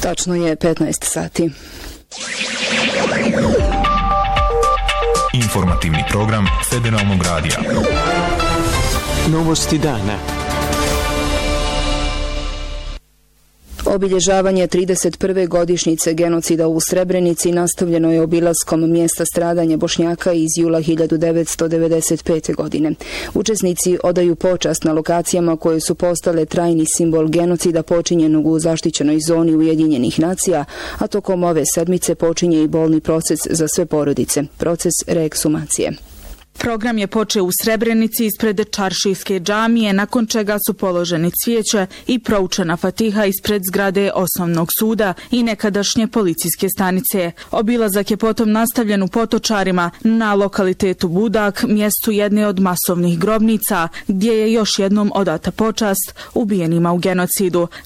Tačno je 15 sati. Informativni program Federalnog radija. Novosti dana. Obilježavanje 31. godišnjice genocida u Srebrenici nastavljeno je obilaskom mjesta stradanja Bošnjaka iz jula 1995. godine. Učesnici odaju počast na lokacijama koje su postale trajni simbol genocida počinjenog u zaštićenoj zoni Ujedinjenih nacija, a tokom ove sedmice počinje i bolni proces za sve porodice, proces reeksumacije. Program je počeo u Srebrenici ispred Čaršijske džamije, nakon čega su položeni cvijeće i proučena fatiha ispred zgrade Osnovnog suda i nekadašnje policijske stanice. Obilazak je potom nastavljen u Potočarima na lokalitetu Budak, mjestu jedne od masovnih grobnica, gdje je još jednom odata počast ubijenima u genocidu.